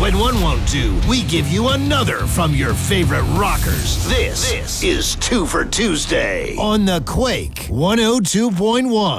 102.1 won't do, we give you another from your favorite rockers. This is Two for Tuesday on the Quake 102.1.